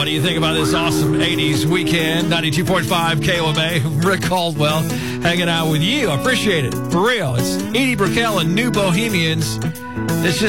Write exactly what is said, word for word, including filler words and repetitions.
What do you think about this awesome eighties weekend? ninety-two point five K O M A. Rick Caldwell hanging out with you. I appreciate it. For real. It's Edie Brickell and New Bohemians. It's just